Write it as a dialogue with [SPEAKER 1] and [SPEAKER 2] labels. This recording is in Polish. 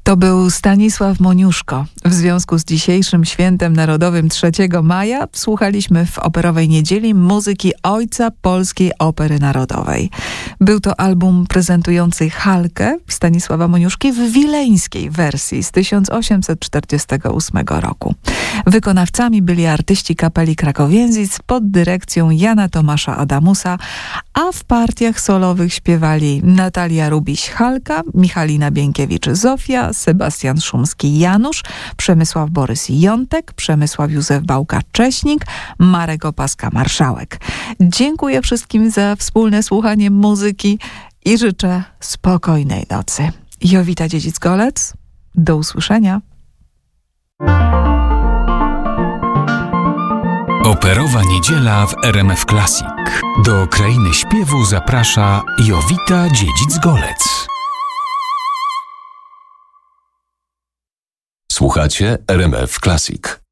[SPEAKER 1] To był Stanisław Moniuszko. W związku z dzisiejszym Świętem Narodowym 3 maja słuchaliśmy w Operowej Niedzieli muzyki ojca polskiej opery narodowej. Był to album prezentujący Halkę Stanisława Moniuszki w wileńskiej wersji z 1848 roku. Wykonawcami byli artyści kapeli Krakowienzic pod dyrekcją Jana Tomasza Adamusa, a w partiach solowych śpiewali Natalia Rubiś-Halka, Michalina Bienkiewicz-Zofia, Sebastian Szumski-Janusz, Przemysław Borys-Jątek, Przemysław Józef Bałka-Cześnik, Marek Opaska-Marszałek. Dziękuję wszystkim za wspólne słuchanie muzyki i życzę spokojnej nocy. Jowita Dziedzic-Golec, do usłyszenia.
[SPEAKER 2] Operowa Niedziela w RMF Classic. Do krainy śpiewu zaprasza Jowita Dziedzic-Golec.
[SPEAKER 3] Słuchacie RMF Classic.